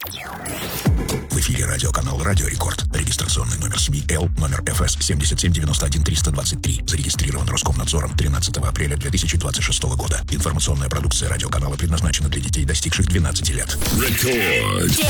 В эфире радиоканал «Радио Рекорд». Регистрационный номер СМИ Л, номер ФС 7791-323. Зарегистрирован Роскомнадзором 13 апреля 2026 года. Информационная продукция радиоканала предназначена для детей, достигших 12 лет. Рекорд.